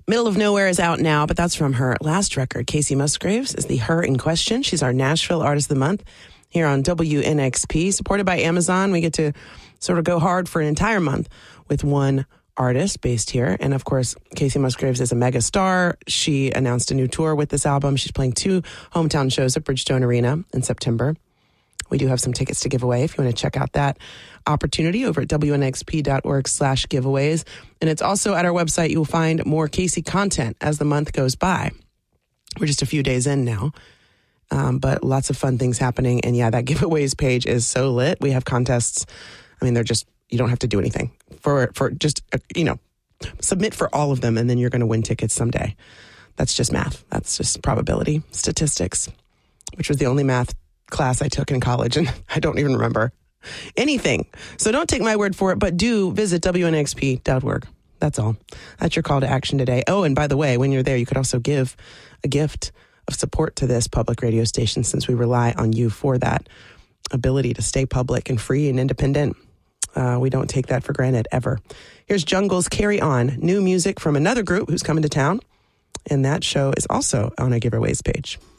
Middle of Nowhere is out now, but that's from her last record. Casey Musgraves is the her in question. She's our Nashville Artist of the Month here on WNXP. Supported by Amazon, we get to sort of go hard for an entire month with one artist based here. And of course, Casey Musgraves is a mega star. She announced a new tour with this album. She's playing 2 hometown shows at Bridgestone Arena in September. We do have some tickets to give away if you want to check out that opportunity over at WNXP.org/giveaways. And it's also at our website. You'll find more Casey content as the month goes by. We're just a few days in now, but lots of fun things happening. And yeah, that giveaways page is so lit. We have contests. I mean, they're just, you don't have to do anything for just, submit for all of them. And then you're going to win tickets someday. That's just math. That's just probability, statistics, which was the only math class I took in college, and I don't even remember anything. So don't take my word for it, but do visit WNXP.org. That's all. That's your call to action today. Oh, and by the way, when you're there, you could also give a gift of support to this public radio station, since we rely on you for that ability to stay public and free and independent. We don't take that for granted ever. Here's Jungle's Carry On, new music from another group who's coming to town, and that show is also on a giveaways page.